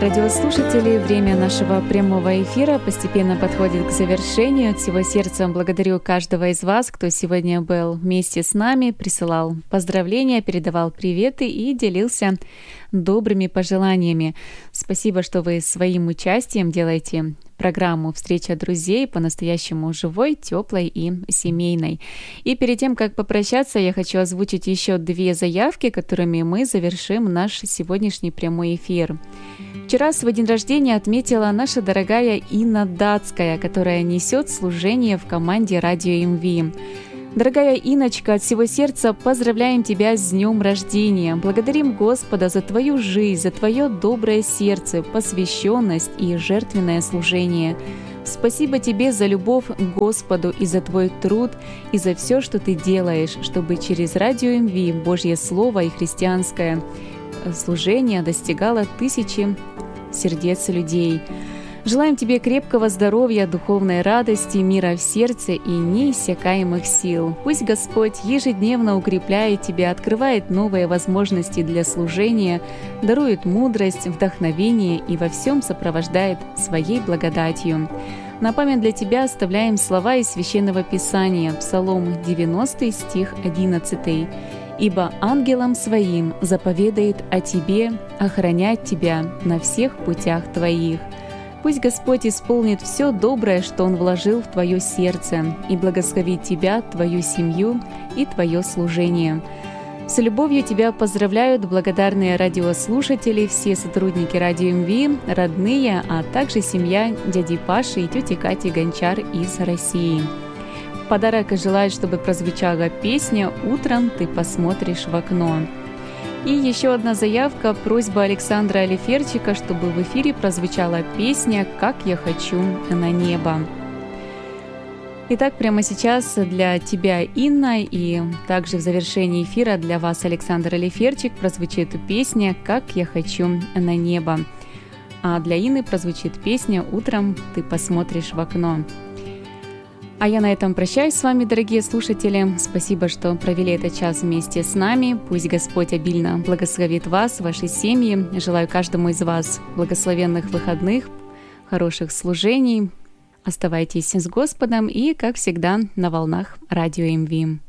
радиослушатели, время нашего прямого эфира постепенно подходит к завершению. От всего сердца благодарю каждого из вас, кто сегодня был вместе с нами, присылал поздравления, передавал приветы и делился добрыми пожеланиями. Спасибо, что вы своим участием делаете программу «Встреча друзей» по-настоящему живой, теплой и семейной. И перед тем, как попрощаться, я хочу озвучить еще 2 заявки, которыми мы завершим наш сегодняшний прямой эфир. Вчера свой день рождения отметила наша дорогая Инна Датская, которая несет служение в команде «Радио МВ». Дорогая Инночка, от всего сердца поздравляем тебя с днем рождения. Благодарим Господа за твою жизнь, за твое доброе сердце, посвященность и жертвенное служение. Спасибо тебе за любовь к Господу и за твой труд, и за все, что ты делаешь, чтобы через Радио МВ Божье Слово и христианское служение достигало тысячи сердец людей. Желаем тебе крепкого здоровья, духовной радости, мира в сердце и неиссякаемых сил. Пусть Господь ежедневно укрепляет тебя, открывает новые возможности для служения, дарует мудрость, вдохновение и во всем сопровождает своей благодатью. На память для тебя оставляем слова из Священного Писания, Псалом 90, стих 11. «Ибо ангелам своим заповедает о тебе охранять тебя на всех путях твоих». Пусть Господь исполнит все доброе, что Он вложил в твое сердце, и благословит тебя, твою семью и твое служение. С любовью тебя поздравляют благодарные радиослушатели, все сотрудники Радио МВ, родные, а также семья дяди Паши и тети Кати Гончар из России. В подарок желаю, чтобы прозвучала песня «Утром ты посмотришь в окно». И еще одна заявка, просьба Александра Алиферчика, чтобы в эфире прозвучала песня «Как я хочу на небо». Итак, прямо сейчас для тебя, Инна, и также в завершении эфира для вас, Александр Алиферчик, прозвучит песня «Как я хочу на небо». А для Инны прозвучит песня «Утром ты посмотришь в окно». А я на этом прощаюсь с вами, дорогие слушатели. Спасибо, что провели этот час вместе с нами. Пусть Господь обильно благословит вас, ваши семьи. Желаю каждому из вас благословенных выходных, хороших служений. Оставайтесь с Господом и, как всегда, на волнах Радио МВ.